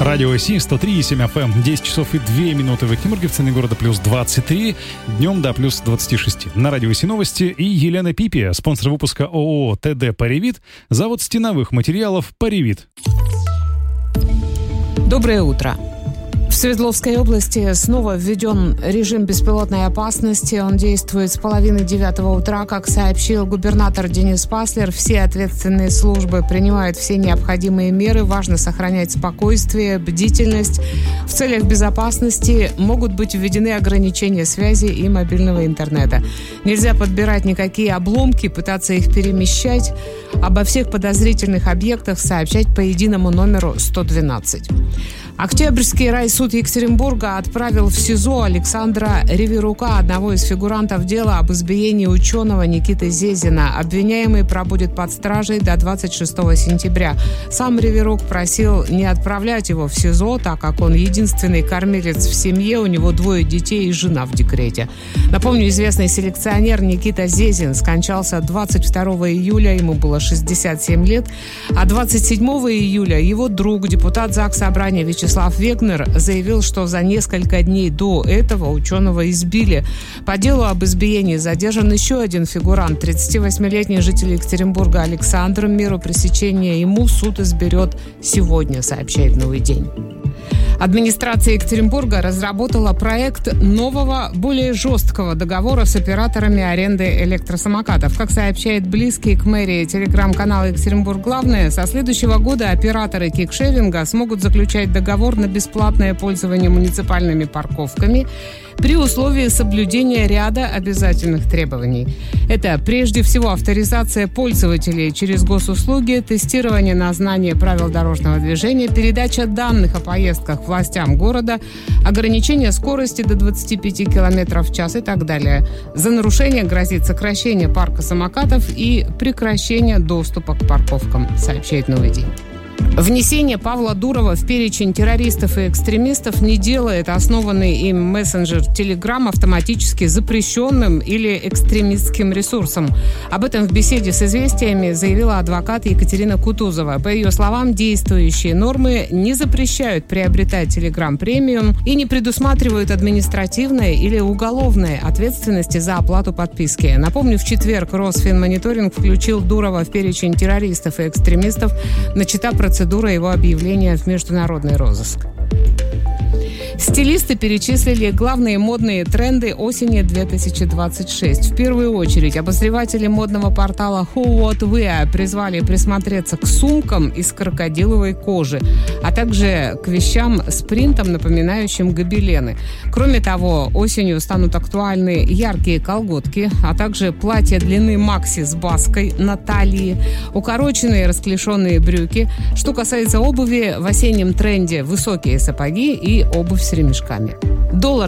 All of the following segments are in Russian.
Радио Си, 103,7 FM, 10 часов и 2 минуты в Екатеринбурге, в центре города плюс 23, днем до плюс 26. На Радио Си новости и Елена Пипи, спонсор выпуска ООО ТД «Паривит», завод стеновых материалов «Паривит». Доброе утро. В Свердловской области снова введен режим беспилотной опасности. Он действует с 8:30 утра. Как сообщил губернатор Денис Паслер, все ответственные службы принимают все необходимые меры. Важно сохранять спокойствие, бдительность. В целях безопасности могут быть введены ограничения связи и мобильного интернета. Нельзя подбирать никакие обломки, пытаться их перемещать. Обо всех подозрительных объектах сообщать по единому номеру 112. Октябрьский райсуд Екатеринбурга отправил в СИЗО Александра Реверука, одного из фигурантов дела об избиении ученого Никиты Зезина. Обвиняемый пробудет под стражей до 26 сентября. Сам Реверук просил не отправлять его в СИЗО, так как он единственный кормилец в семье, у него 2 детей и жена в декрете. Напомню, известный селекционер Никита Зезин скончался 22 июля, ему было 67 лет, а 27 июля его друг, депутат ЗАГС Собрания Вячеслав Вегнер, заявил, что за несколько дней до этого ученого избили. По делу об избиении задержан еще один фигурант, 38-летний житель Екатеринбурга Александр. Меру пресечения ему суд изберет сегодня, сообщает «Новый день». Администрация Екатеринбурга разработала проект нового, более жесткого договора с операторами аренды электросамокатов. Как сообщает близкий к мэрии телеграм-канал «Екатеринбург Главное», со следующего года операторы кикшеринга смогут заключать договор на бесплатное пользование муниципальными парковками при условии соблюдения ряда обязательных требований. Это прежде всего авторизация пользователей через госуслуги, тестирование на знание правил дорожного движения, передача данных о поездках властям города, ограничение скорости до 25 км в час и так далее. За нарушение грозит сокращение парка самокатов и прекращение доступа к парковкам, сообщает «Новый день». Внесение Павла Дурова в перечень террористов и экстремистов не делает основанный им мессенджер Telegram автоматически запрещенным или экстремистским ресурсом. Об этом в беседе с «Известиями» заявила адвокат Екатерина Кутузова. По ее словам, действующие нормы не запрещают приобретать Telegram премиум и не предусматривают административной или уголовной ответственности за оплату подписки. Напомню, в четверг Росфинмониторинг включил Дурова в перечень террористов и экстремистов, начата процедура его объявления в международный розыск. Стилисты перечислили главные модные тренды осени 2026. В первую очередь обозреватели модного портала Who What Wear призвали присмотреться к сумкам из крокодиловой кожи, а также к вещам с принтом, напоминающим гобелены. Кроме того, осенью станут актуальны яркие колготки, а также платья длины макси с баской на талии, укороченные расклешенные брюки. Что касается обуви, в осеннем тренде высокие сапоги и обувь с ремешками. Доллар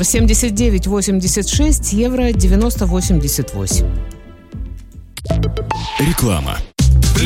79.86, евро 90.88. Реклама.